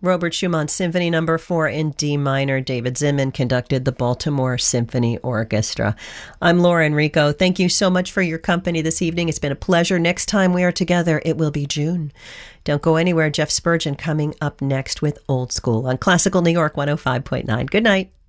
Robert Schumann Symphony No. 4 in D minor. David Zinman conducted the Baltimore Symphony Orchestra. I'm Laura Enrico. Thank you so much for your company this evening. It's been a pleasure. Next time we are together, it will be June. Don't go anywhere. Jeff Spurgeon coming up next with Old School on Classical New York 105.9. Good night.